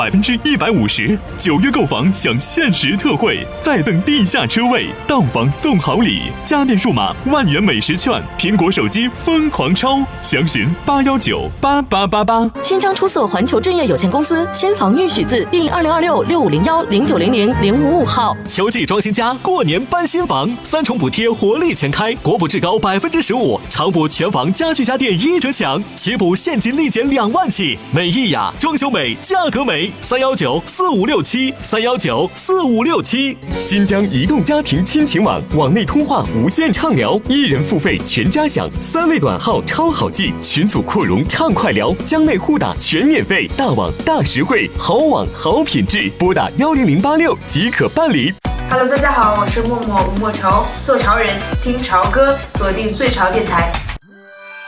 150%，9月购房享限时特惠，再赠地下车位，到房送好礼，家电数码10000元美食券，苹果手机疯狂抽，详询8198888。 新疆出色环球置业有限公司新房预许字第202665010900-055号。 秋季装新家，过年搬新房，3重补贴活力全开，国补至高15%，常补全房家具家电1折享，起补现金立减2万起。美意雅，装修美，价格美，3194567，3194567。 新疆移动家庭亲情网，网内通话无限畅聊，1人付费全家享，3位短号超好记，群组扩容畅快聊，疆内互打全免费，大网大实惠，好网好品质，拨打10086即可办理。 Hello， 大家好，我是默默吴莫愁，做潮人听潮歌，锁定最潮电台。